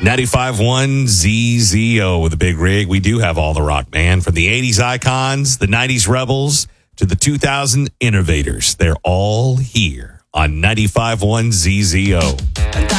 95.1 ZZO with a big rig. We do have all the rock, man. From the 80s icons, the 90s rebels, to the 2000 innovators. They're all here on 95.1 ZZO.